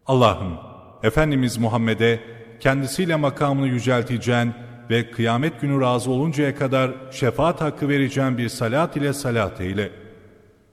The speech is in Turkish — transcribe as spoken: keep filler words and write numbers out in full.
Allah'ım, Efendimiz Muhammed'e kendisiyle makamını yücelteceğin ve kıyamet günü razı oluncaya kadar şefaat hakkı vereceğin bir salat ile salat eyle.